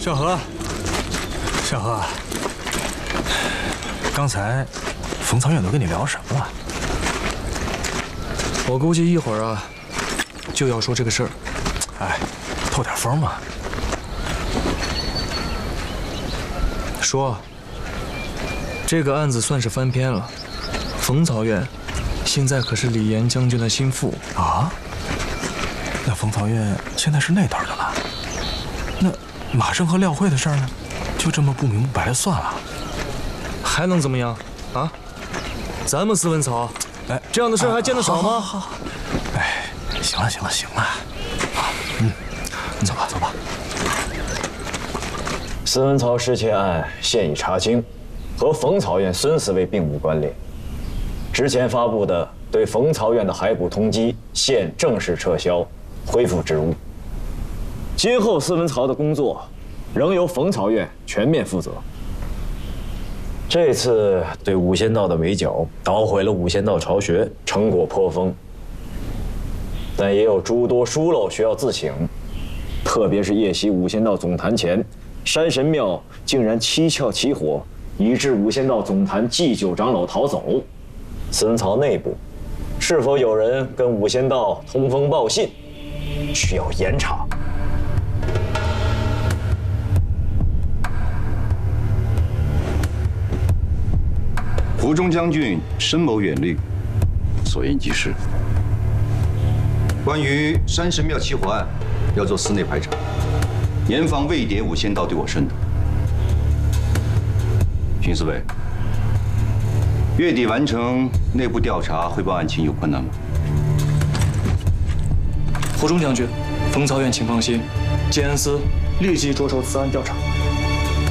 小何，小何，刚才冯曹院都跟你聊什么了？ 我估计一会儿啊，就要说这个事儿。 哎，透点风嘛。 说，这个案子算是翻篇了。冯曹院现在可是李岩将军的心腹啊。那冯曹院现在是那头的了。那马生和廖慧的事儿呢？就这么不明不白的算了？ 还能怎么样啊？咱们斯文曹，哎，这样的事还见得少吗？ 好。哎，行了，走吧，走吧。 斯文曹失窃案现已查清，和冯曹院孙四卫并无关联。之前发布的对冯曹院的海捕通缉现正式撤销，恢复职务。今后斯文曹的工作仍由冯曹院全面负责。这次对武仙道的围剿，捣毁了武仙道巢穴，成果颇丰。但也有诸多疏漏需要自省，特别是夜袭武仙道总坛前，山神庙竟然蹊跷起火，以致武仙道总坛祭酒长老逃走。斯文曹内部是否有人跟武仙道通风报信，需要严查。 胡忠将军深谋远虑，所言极是。关于山神庙起火案，要做司内排查，严防未谍武仙道对我渗透。荀四卫，月底完成内部调查汇报案情有困难吗？ 胡忠将军，冯曹院请放心，建安司立即着手此案调查。